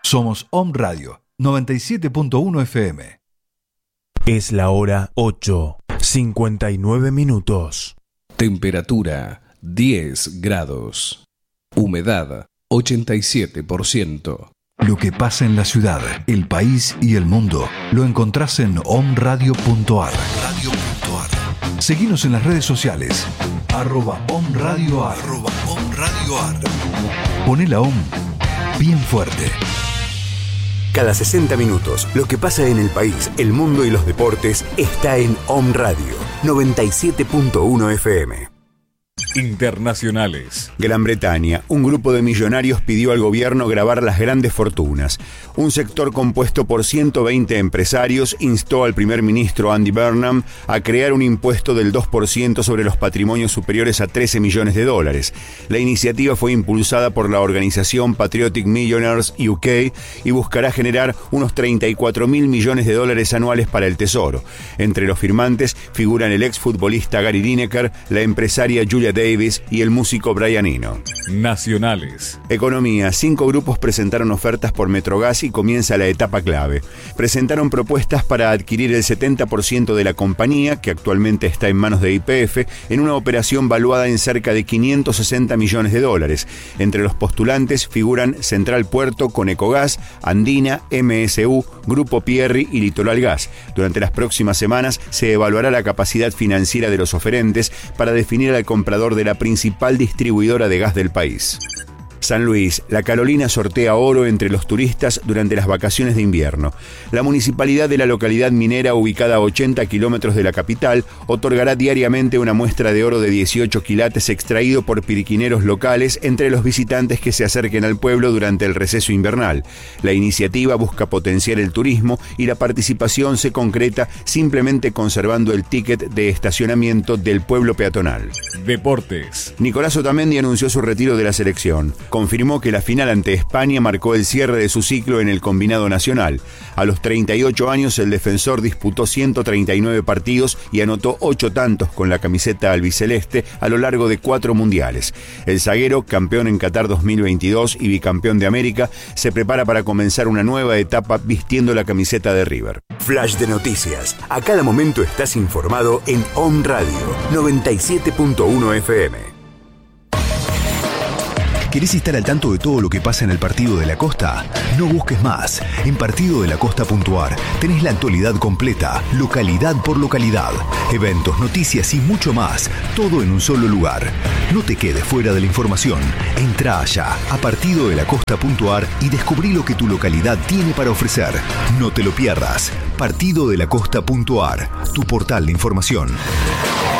Somos Om Radio 97.1 FM. Es la hora 8:59. Temperatura 10 grados. Humedad 87%. Lo que pasa en la ciudad, el país y el mundo lo encontrás en omradio.ar. Seguinos en las redes sociales @omradioar. Poné la OM bien fuerte. Cada 60 minutos, lo que pasa en el país, el mundo y los deportes está en Om Radio 97.1 FM. Internacionales. Gran Bretaña, un grupo de millonarios pidió al gobierno gravar las grandes fortunas. Un sector compuesto por 120 empresarios instó al primer ministro Andy Burnham a crear un impuesto del 2% sobre los patrimonios superiores a $13 millones. La iniciativa fue impulsada por la organización Patriotic Millionaires UK y buscará generar unos $34 mil millones anuales para el Tesoro. Entre los firmantes figuran el exfutbolista Gary Lineker, la empresaria Julia Davis y el músico Brian Eno. Nacionales. Economía. 5 grupos presentaron ofertas por Metrogas y comienza la etapa clave. Presentaron propuestas para adquirir el 70% de la compañía, que actualmente está en manos de YPF, en una operación valuada en cerca de $560 millones. Entre los postulantes figuran Central Puerto, Conecogas, Andina, MSU, Grupo Pierri y Litoral Gas. Durante las próximas semanas se evaluará la capacidad financiera de los oferentes para definir al comprador de la principal distribuidora de gas del país. San Luis, la Carolina sortea oro entre los turistas durante las vacaciones de invierno. La municipalidad de la localidad minera, ubicada a 80 kilómetros de la capital, otorgará diariamente una muestra de oro de 18 quilates extraído por piriquineros locales entre los visitantes que se acerquen al pueblo durante el receso invernal. La iniciativa busca potenciar el turismo y la participación se concreta simplemente conservando el ticket de estacionamiento del pueblo peatonal. Deportes. Nicolás Otamendi anunció su retiro de la selección. Confirmó que la final ante España marcó el cierre de su ciclo en el combinado nacional. A los 38 años, el defensor disputó 139 partidos y anotó 8 tantos con la camiseta albiceleste a lo largo de 4 mundiales. El zaguero, campeón en Qatar 2022 y bicampeón de América, se prepara para comenzar una nueva etapa vistiendo la camiseta de River. Flash de noticias. A cada momento estás informado en Om Radio 97.1 FM. ¿Querés estar al tanto de todo lo que pasa en el Partido de la Costa? No busques más. En partidodelacosta.ar tenés la actualidad completa, localidad por localidad, eventos, noticias y mucho más, todo en un solo lugar. No te quedes fuera de la información. Entrá allá a partidodelacosta.ar y descubrí lo que tu localidad tiene para ofrecer. No te lo pierdas. partidodelacosta.ar, tu portal de información.